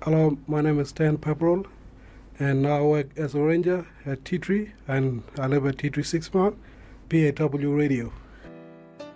Hello, my name is Stan Pepperell, and I work as a ranger at T3, and I live at T3 Sixmount, PAW Radio.